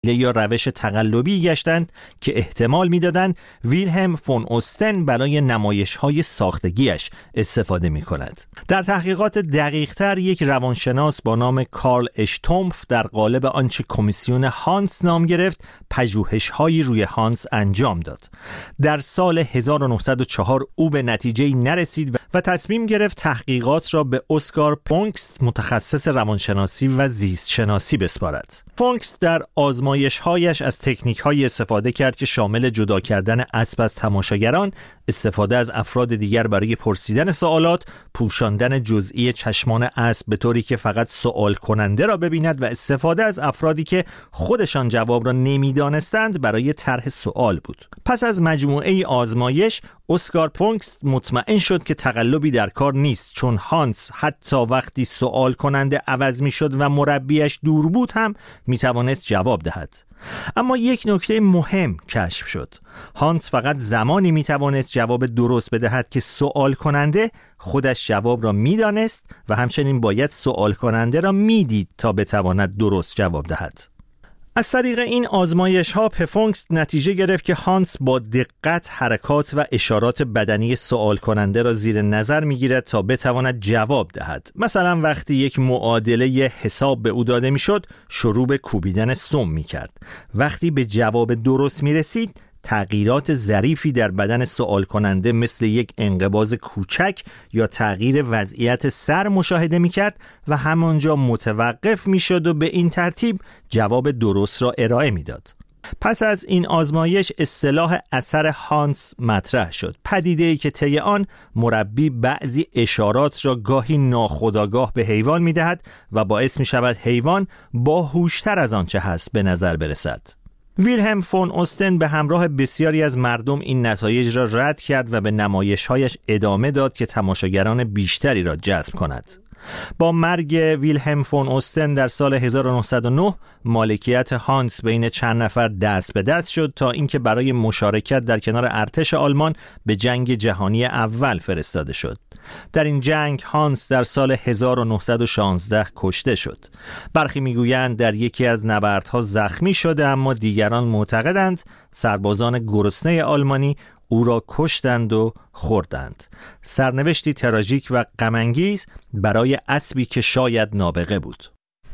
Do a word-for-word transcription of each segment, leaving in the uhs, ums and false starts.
یا روش تقلبی گشتند که احتمال میدادند ویلهلم فون اوستن برای نمایش‌های ساختگیش استفاده می‌کند. در تحقیقات دقیق‌تر یک روانشناس با نام کارل اشتومف در قالب آنچه کمیسیون هانس نام گرفت پژوهش‌هایی روی هانس انجام داد. در سال هزار و نهصد و چهار او به نتیجه‌ای نرسید و تصمیم گرفت تحقیقات را به اسکار فونکست متخصص روانشناسی و زیست شناسی بسپارد. فونکست در آزمایش‌هایش از تکنیک‌هایی استفاده کرد که شامل جدا کردن اسب از تماشاگران، استفاده از افراد دیگر برای پرسیدن سوالات، پوشاندن جزئی چشمان اسب به طوری که فقط سوال کننده را ببیند و استفاده از افرادی که خودشان جواب را نمی‌دانستند برای طرح سوال بود. پس از مجموعه آزمایش اسکار فونکست مطمئن شد که تقلبی در کار نیست، چون هانس حتی وقتی سوال کننده عوض می شد و مربیش دور بود هم می توانست جواب دهد. اما یک نکته مهم کشف شد. هانس فقط زمانی می توانست جواب درست بدهد که سوال کننده خودش جواب را می دانست و همچنین باید سوال کننده را می دید تا بتواند درست جواب دهد. از طریق این آزمایش ها فونکست نتیجه گرفت که هانس با دقت حرکات و اشارات بدنی سوال کننده را زیر نظر می گیرد تا بتواند جواب دهد. مثلا وقتی یک معادله حساب به او داده می شد شروع به کوبیدن سم می کرد. وقتی به جواب درست می رسید تغییرات ظریفی در بدن سوال کننده مثل یک انقباض کوچک یا تغییر وضعیت سر مشاهده می‌کرد و همانجا متوقف می‌شد و به این ترتیب جواب درست را ارائه می‌داد. پس از این آزمایش اصطلاح اثر هانس مطرح شد، پدیده‌ای که طی آن مربی بعضی اشارات را گاهی ناخودآگاه به حیوان می‌دهد و باعث می‌شود حیوان باهوش‌تر از آنچه هست به نظر برسد. ویلهلم فون اوستن به همراه بسیاری از مردم این نتایج را رد کرد و به نمایش‌هایش ادامه داد که تماشاگران بیشتری را جذب کند. با مرگ ویلهلم فون اوستن در سال هزار و نهصد و نه مالکیت هانس بین چند نفر دست به دست شد تا اینکه برای مشارکت در کنار ارتش آلمان به جنگ جهانی اول فرستاده شد. در این جنگ هانس در سال هزار و نهصد و شانزده کشته شد. برخی میگویند در یکی از نبردها زخمی شده، اما دیگران معتقدند سربازان گرسنه آلمانی او را کشتند و خوردند. سرنوشتی تراژیک و غم‌انگیز برای اسبی که شاید نابغه بود.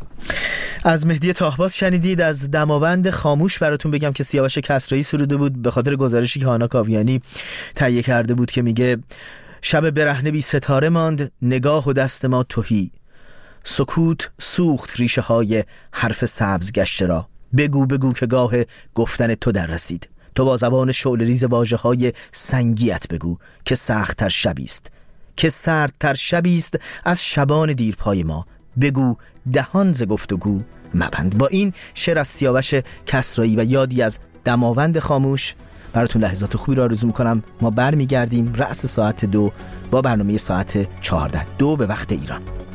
از مهدی طاهباز شنیدید. از دماوند خاموش براتون بگم که سیاوش کسرایی سروده بود به خاطر گزارشی که هانا کاویانی تهیه کرده بود که میگه شب برهنه بی ستاره ماند، نگاه و دست ما تهی، سکوت سوخت ریشه های حرف سبز گشته را، بگو بگو که گاه گفتن تو در رسید، تو با زبان شعله ریز واژه های سنگیت بگو که سخت تر شبیست، که سرد تر شبیست از شبان دیرپای ما، بگو دهان ز گفتگو مبند. با این شعر از سیاوش کسرایی و یادی از دماوند خاموش براتون لحظات خوبی را آرزو میکنم. ما برمیگردیم رأس ساعت دو با برنامه ساعت چهارده دو به وقت ایران.